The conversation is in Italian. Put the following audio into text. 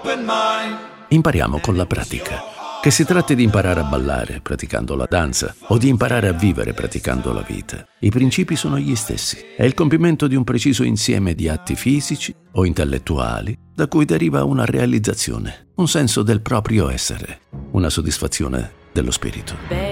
open mind. Impariamo con la pratica. Che si tratti di imparare a ballare praticando la danza o di imparare a vivere praticando la vita, i principi sono gli stessi. È il compimento di un preciso insieme di atti fisici o intellettuali da cui deriva una realizzazione, un senso del proprio essere, una soddisfazione dello spirito.